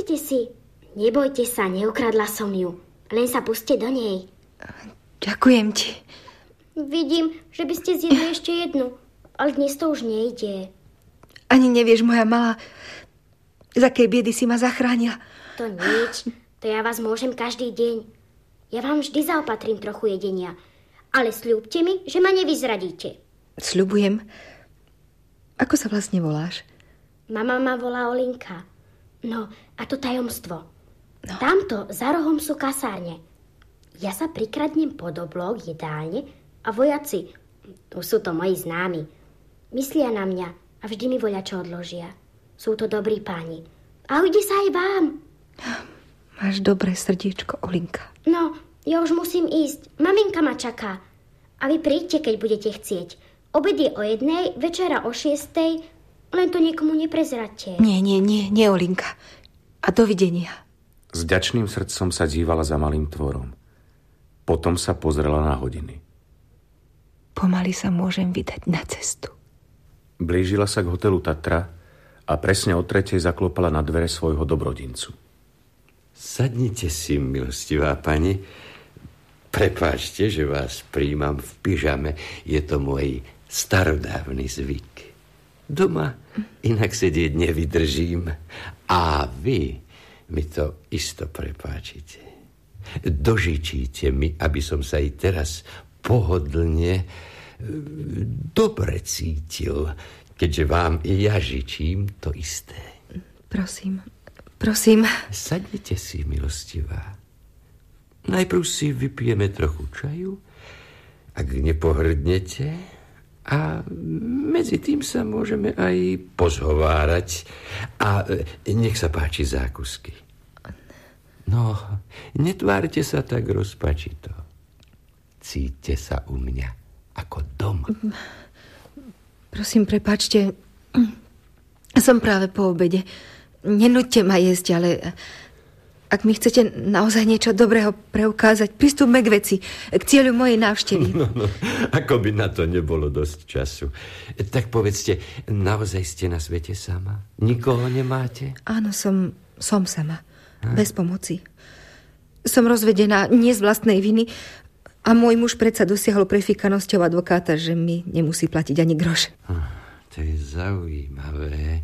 Sadnite si. Nebojte sa, neukradla som ju. Len sa puste do nej. Ďakujem ti. Vidím, že by ste zjedli ešte jednu, ale dnes to už nejde. Ani nevieš, moja malá, z akej biedy si ma zachránila. To nič, to ja vás môžem každý deň. Ja vám vždy zaopatrím trochu jedenia, ale sľúbte mi, že ma nevyzradíte. Sľubujem. Ako sa vlastne voláš? Mama ma volá Olinka. No, a to tajomstvo. No. Tamto za rohom sú kasárne. Ja sa prikradnem pod oblok jedálne a vojaci, sú to moji známi, myslia na mňa a vždy mi voľačo odložia. Sú to dobrí páni. A ujde sa aj vám. Máš dobré srdiečko, Olinka. No, ja už musím ísť. Maminka ma čaká. A vy príďte, keď budete chcieť. Obed je o 1:00, večera o 6:00. Len to niekomu neprezradte. Nie, Olinka. A dovidenia. S vďačným srdcom sa dívala za malým tvorom. Potom sa pozrela na hodiny. Pomaly sa môžem vydať na cestu. Blížila sa k hotelu Tatra a presne o 3:00 zaklopala na dvere svojho dobrodincu. Sadnite si, milostivá pani. Prepáčte, že vás príjmam v pyžame. Je to môj starodávny zvyk. Doma inak sedieť nevydržím. A vy mi to isto prepáčite. Dožičíte mi, aby som sa i teraz pohodlne dobre cítil, keďže vám i ja žičím to isté. Prosím. Sadnite si, milostivá. Najprv si vypijeme trochu čaju, ak nepohrdnete, a medzi tým sa môžeme aj pozhovárať. A nech sa páči zákusky. No, netvárte sa tak rozpačito. Cíťte sa u mňa ako doma. Prosím, prepáčte. Som práve po obede. Nenúďte ma jesť, ale ak mi chcete naozaj niečo dobrého preukázať, pristúpme k veci, k cieľu mojej návštevy. No, ako by na to nebolo dosť času. Tak povedzte, naozaj ste na svete sama? Nikoho nemáte? Áno, som sama. Bez pomoci. Som rozvedená nie z vlastnej viny a môj muž predsa dosiahol prefíkanosťou advokáta, že mi nemusí platiť ani groš. To je zaujímavé.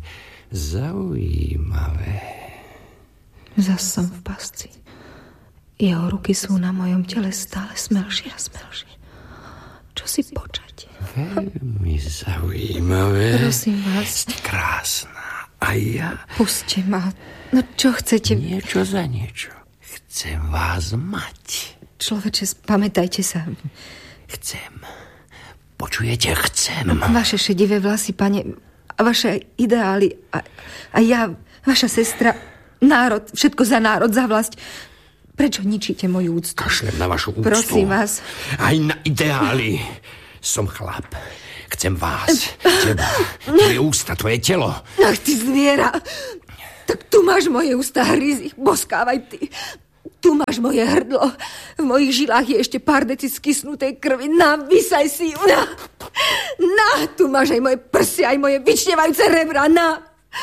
Zas som v pasci. Jeho ruky sú na mojom tele stále smelšie a smelšie. Čo si počať? Veľmi zaujímavé. Prosím vás. Ste krásna. A ja? Puste ma. No čo chcete? Niečo za niečo. Chcem vás mať. Človeče, spamätajte sa. Chcem. Počujete? Chcem. Vaše šedivé vlasy, pane, a vaše ideály a ja, vaša sestra, národ, všetko za národ, za vlast. Prečo ničíte moju úctu? Kašlem na vašu úctu. Prosím vás. Aj na ideály. Som chlap. Chcem vás. Teba. Tvoje ústa, tvoje telo. Ach, ty zviera. Tak tu máš moje ústa, hryzy. Boskávaj ty. Tu máš moje hrdlo. V mojich žilách je ešte pár deci skysnutej krvi. Na, vysaj si ju. Na, tu máš aj moje prsia, aj moje vyčnevajúce rebra. Na.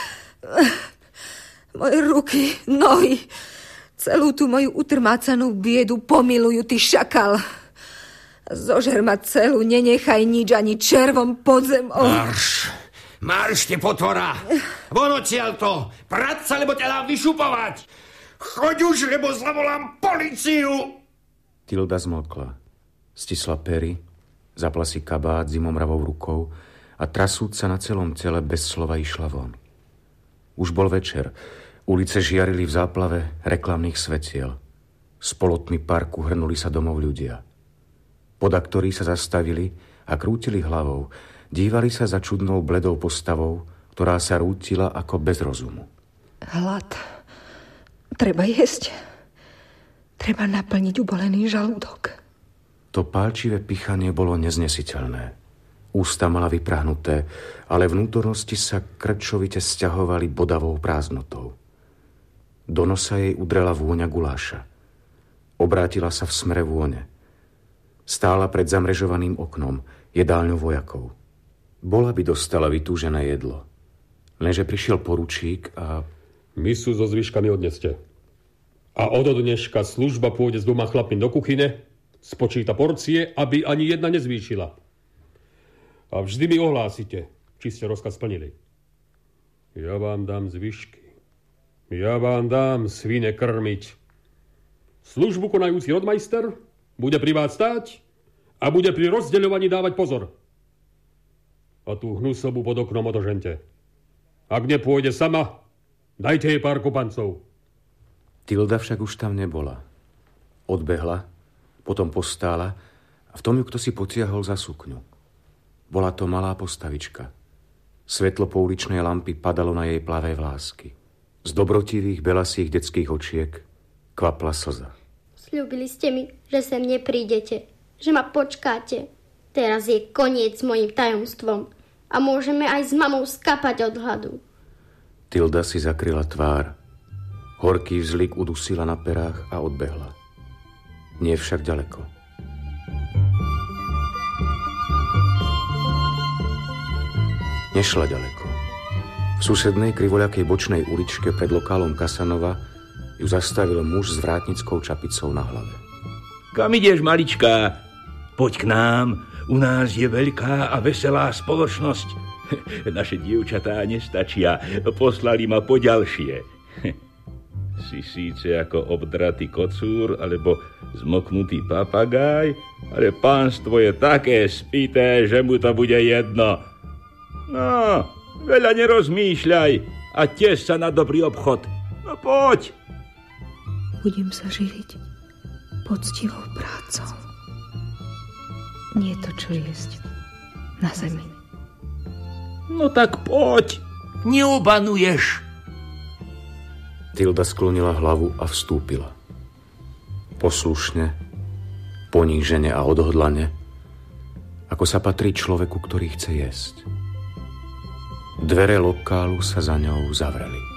Moje ruky, nohy, celú tú moju utrmácanú biedu pomilujú, ty šakal. Zožer ma celú, nenechaj nič ani červom pod zemou. Marš, ty potvora. Von odtiaľto. Prať sa, lebo ťa dám vyšupovať. Choď už, lebo zavolám políciu. Tilda zmlkla. Stisla pery, zapla si kabát zimomravou rukou a trasúc sa na celom tele bez slova išla von. Už bol večer. Ulice žiarili v záplave reklamných svetiel. Z polotmy parku hrnuli sa domov ľudia. Podaktori sa zastavili a krútili hlavou. Dívali sa za čudnou bledou postavou, ktorá sa rútila ako bez rozumu. Hlad. Treba jesť. Treba naplniť ubolený žalúdok. To pálčivé pichanie bolo neznesiteľné. Ústa mala vyprahnuté, ale vnútornosti sa krčovite sťahovali bodavou prázdnotou. Do nosa jej udrela vôňa guláša. Obrátila sa v smere vône. Stála pred zamrežovaným oknom, jedálňou vojakov. Bola by dostala vytúžené jedlo. Lenže prišiel poručík a Misu so zvyškami odneste. A od dneška služba pôjde s 2 chlapmi do kuchyne, spočíta porcie, aby ani jedna nezvýšila. A vždy mi ohlásite, či ste rozkaz splnili. Ja vám dám zvyšky. Ja vám dám svine krmiť. Službu konajúci rodmajster bude pri vás stáť a bude pri rozdeľovaní dávať pozor. A tú hnusobu pod oknom odožente. Ak nepôjde sama, dajte jej pár kopancov. Tilda však už tam nebola. Odbehla, potom postála a v tom ju kto si potiahol za sukňu. Bola to malá postavička. Svetlo pouličnej lampy padalo na jej plavé vlásky. Z dobrotivých, belasých detských očiek kvapla slza. Sľúbili ste mi, že sem neprídete, že ma počkáte. Teraz je koniec s mojím tajomstvom a môžeme aj s mamou skapať od hladu. Tilda si zakryla tvár. Horký vzlik udusila na perách a odbehla. Nie však ďaleko. Nešla ďaleko. V susednej krivoľakej bočnej uličke pred lokálom Kasanova ju zastavil muž s vrátnickou čapicou na hlave. Kam ideš, maličká? Poď k nám. U nás je veľká a veselá spoločnosť. Naše dievčatá nestačia. Poslali ma po ďalšie. Si síce ako obdratý kocúr alebo zmoknutý papagáj, ale pánstvo je také spité, že mu to bude jedno. No, veľa nerozmýšľaj a tiež sa na dobrý obchod. No poď. Budem sa živiť poctivou prácou. Nie to, čo jesť na zemi. No tak poď. Neobanuješ. Tilda sklonila hlavu a vstúpila. Poslušne, ponížene a odhodlane, ako sa patrí človeku, ktorý chce jesť. Dvere lokálu sa za ňou zavreli.